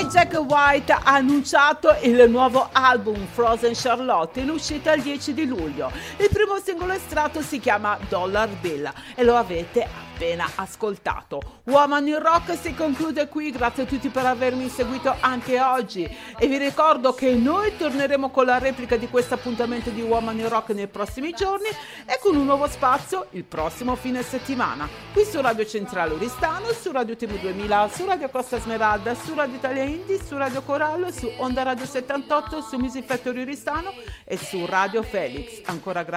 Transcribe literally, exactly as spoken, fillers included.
Jack White ha annunciato il nuovo album Frozen Charlotte in uscita il dieci di luglio. Il primo singolo estratto si chiama Dollar Bill e lo avete appena ascoltato. Woman in Rock si conclude qui, grazie a tutti per avermi seguito anche oggi e vi ricordo che noi torneremo con la replica di questo appuntamento di Woman in Rock nei prossimi giorni e con un nuovo spazio il prossimo fine settimana qui su Radio Centrale Oristano, su Radio T V duemila, su Radio Costa Smeralda, su Radio Italia Indie, su Radio Corallo, su Onda Radio settantotto, su Music Factory Oristano e su Radio Felix. Ancora grazie